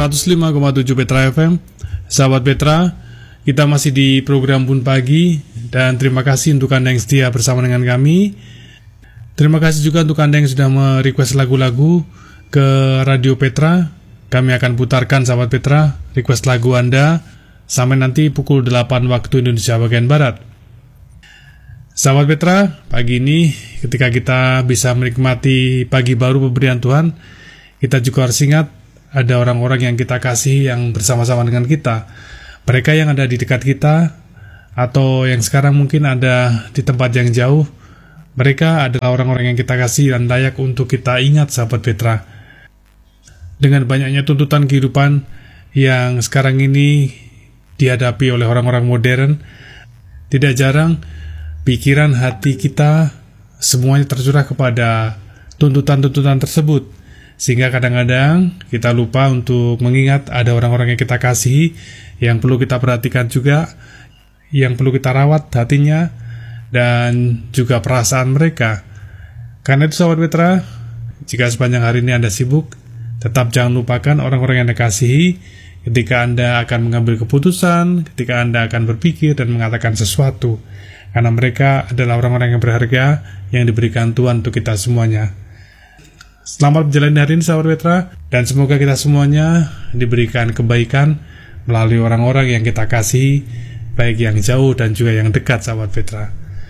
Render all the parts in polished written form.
105,7 Petra FM. Sahabat Petra, kita masih di program Bun Pagi, dan terima kasih untuk Anda yang setia bersama dengan kami. Terima kasih juga untuk Anda yang sudah merequest lagu-lagu ke Radio Petra. Kami akan putarkan, sahabat Petra, request lagu Anda sampai nanti pukul 8 waktu Indonesia bagian Barat. Sahabat Petra, pagi ini ketika kita bisa menikmati pagi baru pemberian Tuhan, kita juga harus ingat ada orang-orang yang kita kasih yang bersama-sama dengan kita. Mereka yang ada di dekat kita, atau yang sekarang mungkin ada di tempat yang jauh, mereka adalah orang-orang yang kita kasih dan layak untuk kita ingat, sahabat Petra. Dengan banyaknya tuntutan kehidupan yang sekarang ini dihadapi oleh orang-orang modern, tidak jarang pikiran hati kita semuanya tercurah kepada tuntutan-tuntutan tersebut, sehingga kadang-kadang kita lupa untuk mengingat ada orang-orang yang kita kasihi, yang perlu kita perhatikan juga, yang perlu kita rawat hatinya dan juga perasaan mereka. Karena itu, sahabat Petra, jika sepanjang hari ini Anda sibuk, tetap jangan lupakan orang-orang yang Anda kasihi ketika Anda akan mengambil keputusan, ketika Anda akan berpikir dan mengatakan sesuatu. Karena mereka adalah orang-orang yang berharga yang diberikan Tuhan untuk kita semuanya. Selamat menjalani hari ini, sahabat Petra, dan semoga kita semuanya diberikan kebaikan melalui orang-orang yang kita kasih, baik yang jauh dan juga yang dekat, sahabat Petra.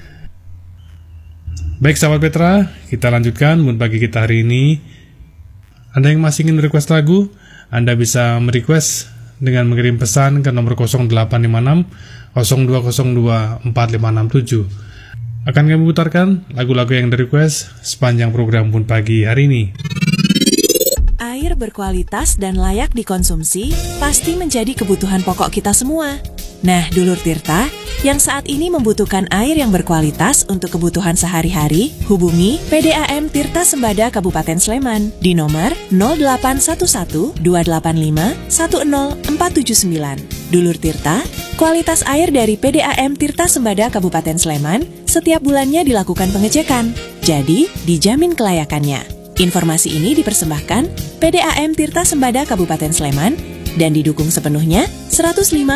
Baik, sahabat Petra, kita lanjutkan Bun Pagi kita hari ini. Anda yang masih ingin request lagu, Anda bisa merequest dengan mengirim pesan ke nomor 0856 0202 4567. Akan kami putarkan lagu-lagu yang di-request sepanjang program Bun Pagi hari ini. Air berkualitas dan layak dikonsumsi pasti menjadi kebutuhan pokok kita semua. Nah, Dulur Tirta, yang saat ini membutuhkan air yang berkualitas untuk kebutuhan sehari-hari, hubungi PDAM Tirta Sembada Kabupaten Sleman di nomor 0811 285 10479. Dulur Tirta, kualitas air dari PDAM Tirta Sembada Kabupaten Sleman setiap bulannya dilakukan pengecekan, jadi dijamin kelayakannya. Informasi ini dipersembahkan PDAM Tirta Sembada Kabupaten Sleman dan didukung sepenuhnya 105,7